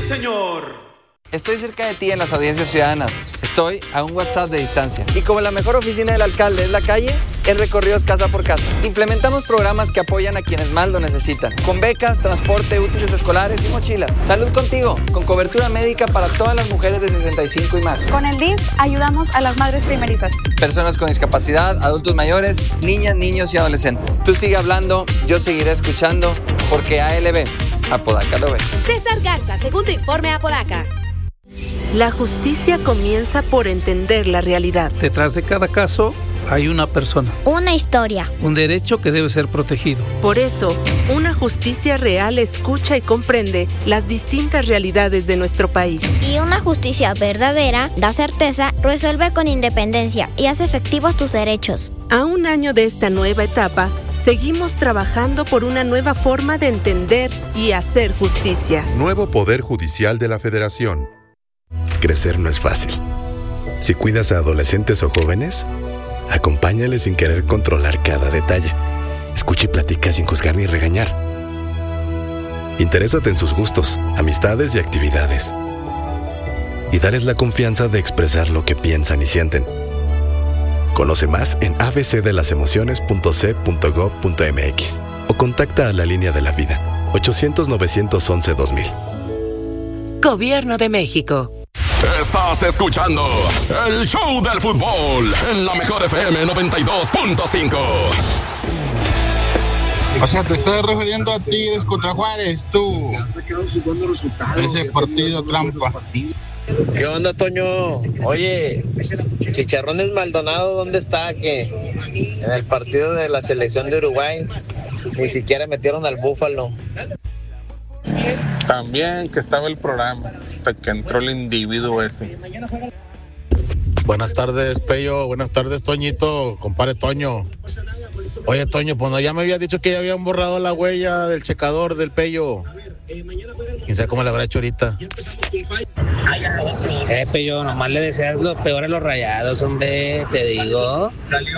señor! Estoy cerca de ti en las audiencias ciudadanas. Estoy a un WhatsApp de distancia. Y como la mejor oficina del alcalde es la calle, el recorrido es casa por casa. Implementamos programas que apoyan a quienes más lo necesitan. Con becas, transporte, útiles escolares y mochilas. Salud contigo, con cobertura médica para todas las mujeres de 65 y más. Con el DIF ayudamos a las madres primerizas. Personas con discapacidad, adultos mayores, niñas, niños y adolescentes. Tú sigue hablando, yo seguiré escuchando, porque ALB, Apodaca lo ve. César Garza, segundo informe Apodaca. La justicia comienza por entender la realidad. Detrás de cada caso hay una persona. Una historia. Un derecho que debe ser protegido. Por eso, una justicia real escucha y comprende las distintas realidades de nuestro país. Y una justicia verdadera da certeza, resuelve con independencia y hace efectivos tus derechos. A un año de esta nueva etapa, seguimos trabajando por una nueva forma de entender y hacer justicia. Nuevo Poder Judicial de la Federación. Crecer no es fácil. Si cuidas a adolescentes o jóvenes, acompáñales sin querer controlar cada detalle. Escucha y platica sin juzgar ni regañar. Interésate en sus gustos, amistades y actividades. Y dales la confianza de expresar lo que piensan y sienten. Conoce más en abcdelasemociones.c.gov.mx o contacta a la Línea de la Vida, 800-911-2000. Gobierno de México. Estás escuchando el show del fútbol en la mejor FM 92.5. O sea, te estás refiriendo a Tigres contra Juárez, tú. Ese partido trampa. ¿Qué onda, Toño? Oye, Chicharrones Maldonado, ¿dónde está? Que en el partido de la selección de Uruguay ni siquiera metieron al Búfalo. También que estaba el programa hasta que entró el individuo ese. Buenas tardes, Pello. Buenas tardes, Toñito. Compadre Toño. Oye, Toño, pues no, ya me había dicho que ya habían borrado la huella del checador del Pello. Quién sabe cómo le habrá hecho ahorita. Pello, nomás le deseas lo peor a los Rayados, hombre, te digo.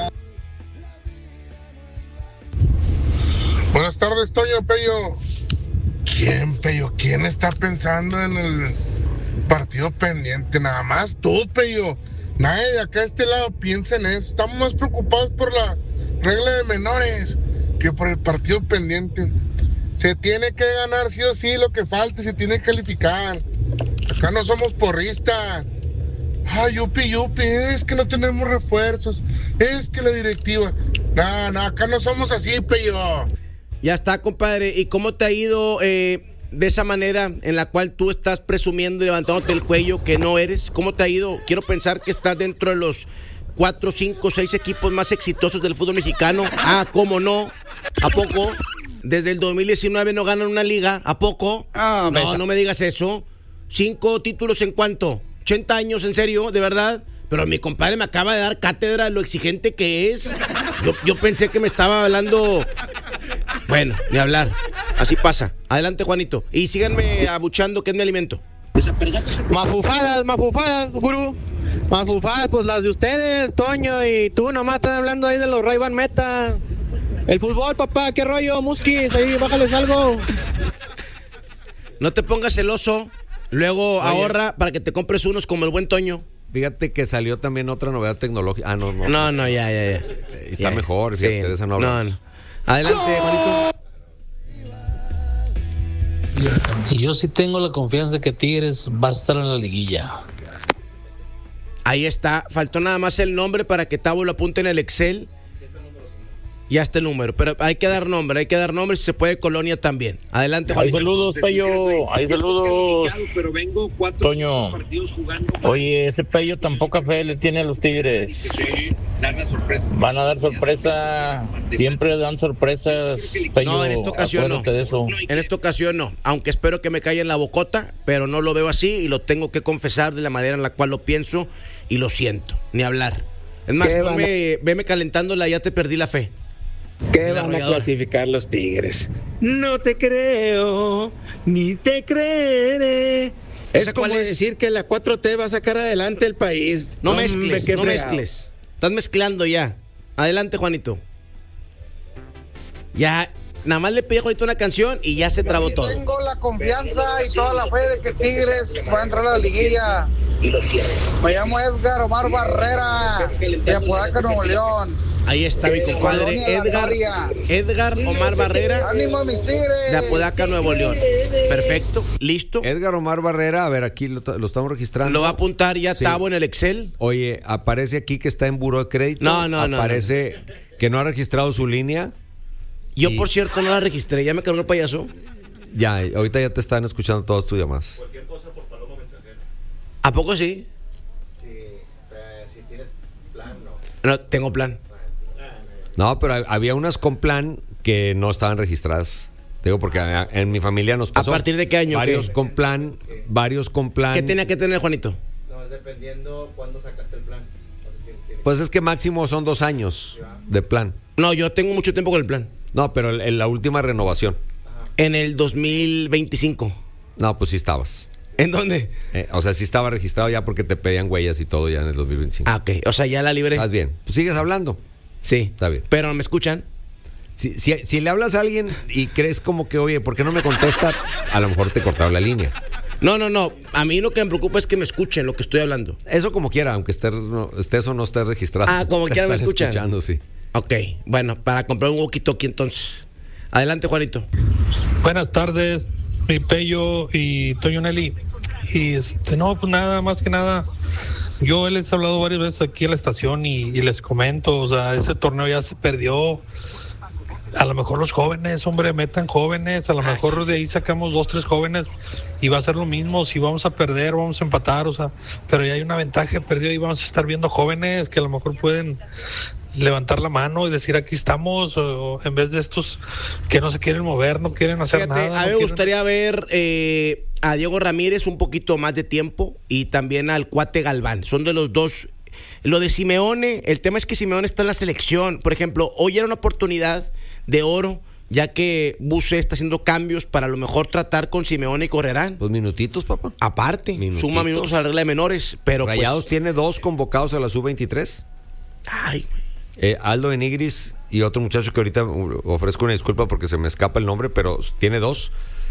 Buenas tardes, Toño, Pello. ¿Quién, Pello? ¿Quién está pensando en el partido pendiente? Nada más tú, Pello. Nadie de acá de este lado piensa en eso. Estamos más preocupados por la regla de menores que por el partido pendiente. Se tiene que ganar sí o sí lo que falte, se tiene que calificar. Acá no somos porristas. Ay, yupi, es que no tenemos refuerzos. Es que la directiva. No, acá no somos así, Pello. Ya está, compadre. ¿Y cómo te ha ido de esa manera en la cual tú estás presumiendo y levantándote el cuello que no eres? ¿Cómo te ha ido? Quiero pensar que estás dentro de los 4, 5, 6 equipos más exitosos del fútbol mexicano. Ah, ¿cómo no? ¿A poco? Desde el 2019 no ganan una liga. ¿A poco? No me digas eso. 5 títulos en cuánto? 80 años, ¿en serio? ¿De verdad? Pero mi compadre me acaba de dar cátedra de lo exigente que es. Yo pensé que me estaba hablando... Bueno, ni hablar. Así pasa. Adelante, Juanito. Y síganme abuchando, que es mi alimento. Mafufadas, gurú. Mafufadas, pues las de ustedes, Toño, y tú nomás están hablando ahí de los Ray-Ban Meta. El fútbol, papá, qué rollo, Muskis, ahí bájales algo. No te pongas celoso. Luego ahorra para que te compres unos como el buen Toño. Fíjate que salió también otra novedad tecnológica. No, ya. Está mejor, sí, de esa no hablamos. No. Adelante, Juanito. Y yo sí tengo la confianza de que Tigres va a estar en la liguilla. Ahí está. Faltó nada más el nombre para que Tavo lo apunte en el Excel. Ya está el número, pero hay que dar nombre, si se puede Colonia también. Adelante, Juanito. Hay saludos, Pello, hay saludos. Toño, oye, ese Pello tan poca fe le tiene a los Tigres. Van a dar sorpresa, siempre dan sorpresas, Pello. No, en esta ocasión no. De eso. En esta ocasión no, aunque espero que me caiga en la bocota, pero no lo veo así y lo tengo que confesar de la manera en la cual lo pienso y lo siento, ni hablar. Es más, veme calentándola, ya te perdí la fe. ¿Qué van a clasificar los Tigres? No te creo, ni te creeré. Es como decir que la 4T va a sacar adelante el país. No mezcles. Estás mezclando ya. Adelante, Juanito. Ya, nada más le pedí a Juanito una canción y ya se trabó todo. Tengo la confianza y toda la fe de que Tigres va a entrar a la liguilla. Me llamo Edgar Omar Barrera, de Apodaca, Nuevo León. Ahí está mi compadre Edgar Omar Barrera. ¡Ánimo, mis Tigres! De Apodaca, Nuevo León. Perfecto, listo. Edgar Omar Barrera, a ver, aquí lo estamos registrando. Lo va a apuntar ya Tavo en el Excel. Oye, aparece aquí que está en buró de crédito. No. Aparece que no ha registrado su línea. Yo, por cierto, no la registré. ¿Ya me cargó el payaso? Ya, ahorita ya te están escuchando todas tus llamadas. Cualquier cosa por Paloma Mensajera. ¿A poco sí? Sí, si tienes plan, no. No, tengo plan. No, pero había unas con plan que no estaban registradas. Digo, porque en mi familia nos pasó. ¿A partir de qué año? Varios con plan. ¿Qué tenía que tener, Juanito? No, es dependiendo cuándo sacaste el plan. Pues es que máximo son 2 años de plan. No, yo tengo mucho tiempo con el plan. No, pero en la última renovación. En el 2025. No, pues sí estabas. ¿En dónde? O sea, sí estaba registrado ya porque te pedían huellas y todo ya en el 2025. Ah, ok. O sea, ya la libré. Estás bien. Pues sigues hablando. Sí. Está bien. Pero no me escuchan. Si le hablas a alguien y crees como que, oye, ¿por qué no me contesta? A lo mejor te cortaron la línea. No. A mí lo que me preocupa es que me escuchen lo que estoy hablando. Eso como quiera, aunque estés o no estés registrado. Ah, como quiera me escuchan. Escuchando, sí. Ok, bueno, para comprar un walkie-talkie entonces. Adelante, Juanito. Buenas tardes, mi Pello y Toño Nelly. Y no, pues nada, más que nada, yo les he hablado varias veces aquí a la estación y les comento, o sea, ese torneo ya se perdió. A lo mejor los jóvenes, hombre, metan jóvenes, a lo mejor de ahí sacamos 2, 3 jóvenes y va a ser lo mismo. Si vamos a perder, vamos a empatar, o sea, pero ya hay una ventaja perdido y vamos a estar viendo jóvenes que a lo mejor pueden levantar la mano y decir aquí estamos, o en vez de estos que no se quieren mover, no quieren hacer nada. A mí me gustaría ver a Diego Ramírez un poquito más de tiempo y también al Cuate Galván. Son de los dos. Lo de Simeone, el tema es que Simeone está en la selección. Por ejemplo, hoy era una oportunidad de oro, ya que Buse está haciendo cambios para a lo mejor tratar con Simeone y Correrán. Pues minutitos, papá. Aparte, suma minutos a la regla de menores. Pero Rayados tiene 2 convocados a la sub-23. Ay, Aldo de Nigris y otro muchacho que ahorita ofrezco una disculpa porque se me escapa el nombre, pero tiene 2.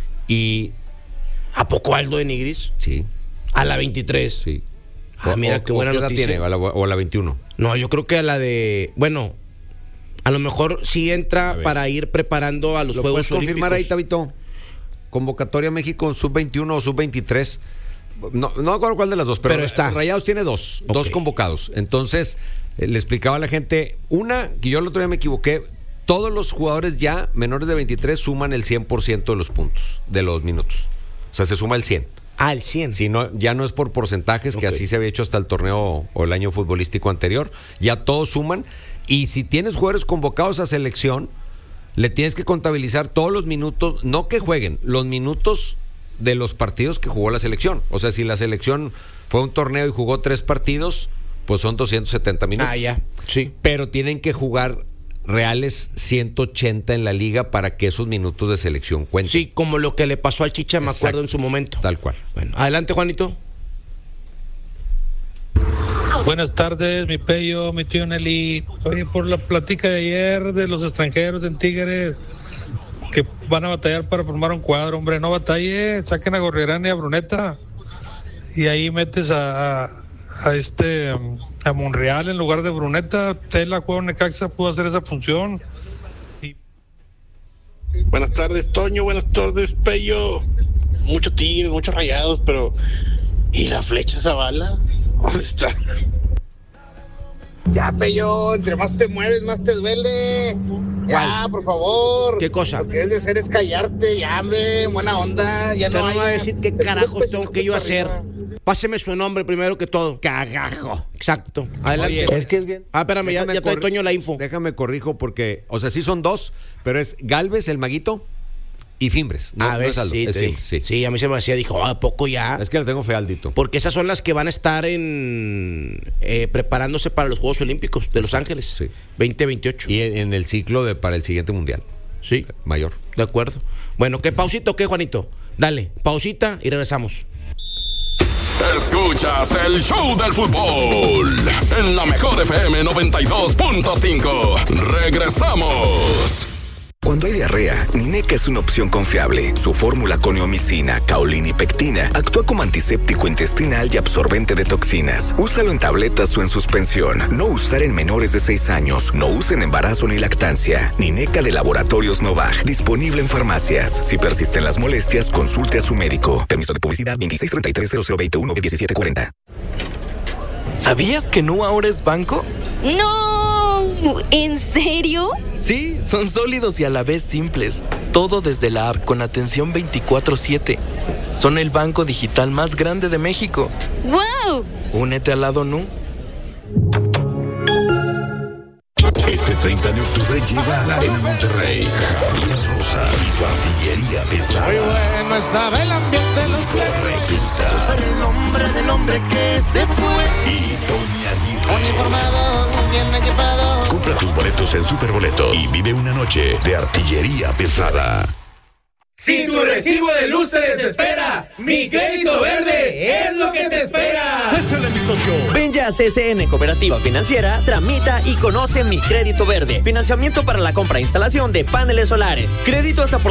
Y ¿a poco Aldo de Nigris? Sí. A la 23. Sí. Ah, mira, qué buena noticia. Tiene, o a la 21. No, yo creo que a la de... Bueno, a lo mejor sí entra para ir preparando a los Juegos Olímpicos. ¿Puedes confirmar ahí, Tabito? Convocatoria México sub-21 o sub-23. No me acuerdo cuál de las dos, pero está. Rayados tiene 2 convocados. Entonces, le explicaba a la gente, que yo el otro día me equivoqué, todos los jugadores ya menores de 23 suman el 100% de los puntos, de los minutos. O sea, se suma el 100. Ah, el 100. Sí, no, ya no es por porcentajes, que así se había hecho hasta el torneo o el año futbolístico anterior. Ya todos suman. Y si tienes jugadores convocados a selección, le tienes que contabilizar todos los minutos, no que jueguen, los minutos de los partidos que jugó la selección. O sea, si la selección fue un torneo y jugó 3 partidos, pues son 270 minutos. Ah, ya, sí. Pero tienen que jugar reales 180 en la liga para que esos minutos de selección cuenten. Sí, como lo que le pasó al Chicha, me acuerdo en su momento. Tal cual. Bueno, adelante, Juanito. Buenas tardes, mi Pello, mi tío Nelly. Oye, por la plática de ayer de los extranjeros en Tigres que van a batallar para formar un cuadro, hombre, no batalle, saquen a Gorriarán y a Bruneta y ahí metes a Monreal en lugar de Bruneta. Tela, juega Necaxa, pudo hacer esa función. Buenas tardes, Toño, buenas tardes, Pello. Muchos Tigres, muchos Rayados, pero ¿y la flecha Zavala? ¿Dónde está? Ya, Pello, entre más te mueves, más te duele. Ya, por favor. ¿Qué cosa? Lo que debes de hacer es callarte, ya, hombre, buena onda. Ya no me va a decir qué carajos tengo que yo hacer. Páseme su nombre primero que todo. Cagajo. Exacto. Adelante. Oye, es que es bien. Espérame, ya trae Toño la info. Déjame corrijo porque, o sea, sí son 2, pero es Galvez, el Maguito, y Fimbres. No, a ver, no es Aldo, sí, es Fimbres, sí, a mí se me hacía, dijo, ¿a poco ya? Es que le tengo fe a Aldito. Porque esas son las que van a estar preparándose para los Juegos Olímpicos de Los Ángeles. Sí. 2028. Y en el ciclo para el siguiente mundial. Sí. Mayor. De acuerdo. Bueno, ¿qué pausita o qué, Juanito? Dale, pausita y regresamos. Escuchas el show del fútbol en la mejor FM 92.5. Regresamos. Cuando hay diarrea, Nineca es una opción confiable. Su fórmula con neomicina, caolina y pectina actúa como antiséptico intestinal y absorbente de toxinas. Úsalo en tabletas o en suspensión. No usar en menores de 6 años. No usen embarazo ni lactancia. Nineca de Laboratorios Novag. Disponible en farmacias. Si persisten las molestias, consulte a su médico. Permiso de publicidad 2633-0021-1740. ¿Sabías que Nu ahora es banco? ¡No! ¿En serio? Sí, son sólidos y a la vez simples. Todo desde la app con atención 24/7. Son el banco digital más grande de México. ¡Wow! Únete al lado Nu. Este 30 de octubre llega a la Arena Monterrey Javier Rosa y su artillería pesada. Muy bueno estaba el ambiente, los Recluta. el nombre del hombre que se fue. Y Tony Aguirre. Uniformado, bien equipado. Compra tus boletos en Superboletos y vive una noche de artillería pesada. Si tu recibo de luz te desespera, Mi Crédito Verde es lo que te espera. ¡Échale, mi socio! Ven ya a CSN Cooperativa Financiera, tramita y conoce Mi Crédito Verde. Financiamiento para la compra e instalación de paneles solares. Crédito hasta por